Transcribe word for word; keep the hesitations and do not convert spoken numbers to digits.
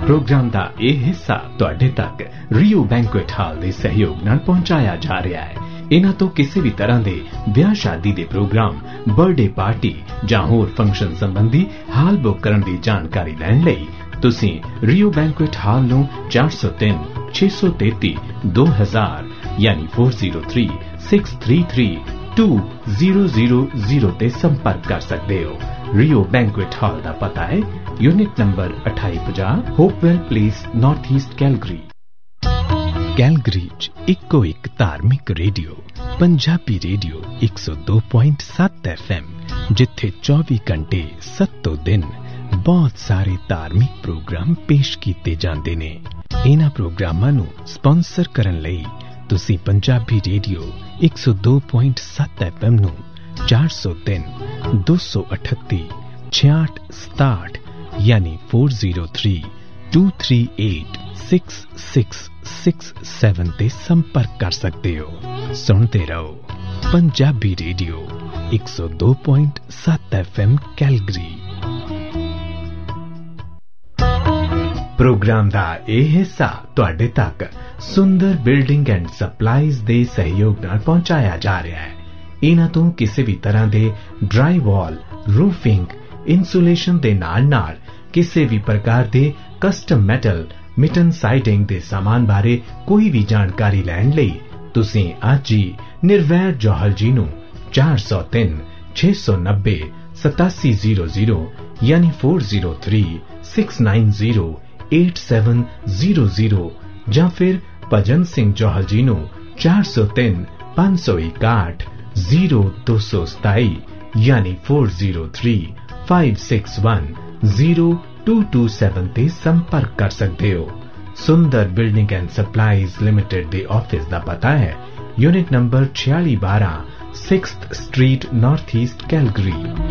Programme का यह हिस्सा तुहाडे तक रियो बैंकुएट हाल के सहयोग नाल पहुंचाया जा रहा है। इन्हां तो किसी भी तरह के ब्याह शादी के प्रोग्राम, बर्थडे पार्टी जां होर फंक्शन संबंधी हाल बुक करन दी जानकारी लैण लई तुसीं रियो बैंकुएट हाल नूं चार सौ तीन छे सौ तेती दो हजार यानी four zero three six three three to zero zero zero ते संपर्क कर सकते हो। रियो बैंकुएट हॉल का पता है यूनिट नंबर अठाई पचास Hopewell place north east Calgary. Calgary च इको एक धार्मिक रेडियो पंजाबी रेडियो एक सौ दो पॉइंट सात एफ एम जिथे चौबी घंटे सत्तों दिन बहुत सारे धार्मिक प्रोग्राम पेश किए जाते ने। इन्हां प्रोग्रामां नूं स्पॉन्सर करन लई तुसीं पंजाबी रेडियो एक सौ दो पॉइंट सात एफ एम नूं चार सौ तीन दो सौ अठत्ती छियाठ सताठ यानी four zero three to three eight six six six seven ते संपर्क कर सकते हो। सुनते रहो पंजाबी रेडियो एक सौ दो पॉइंट सात एफ एम कैलगरी। प्रोग्राम का यह हिस्सा तुहाडे तक सुंदर बिल्डिंग एंड सप्लाईज दे सहयोग नाल पहुंचाया जा रहा है। इन्हां तो किसी भी तरह के ड्राई वॉल, रूफिंग, इंसुलेशन दे नाल नाल किसी भी प्रकार के कस्टम मेटल मिटन साइडिंग दे सामान बारे कोई भी जानकारी लैण लई तुसीं अज ही निर्वैर जौहल जी नूं चार सौ तीन छे सौ नब्बे सतासी जीरो जीरो यानी four zero three six nine zero eight seven zero zero या फिर भजन सिंह जौहल जी नूं चार सौ तीन पांच सौ इकाठ जीरो दो सौ सताई यानी four zero three five six one zero to to seven ते संपर्क कर सकते हो। सुंदर building and supplies limited they office का पता है यूनिट नंबर छियाली बारह sixth street north east Calgary.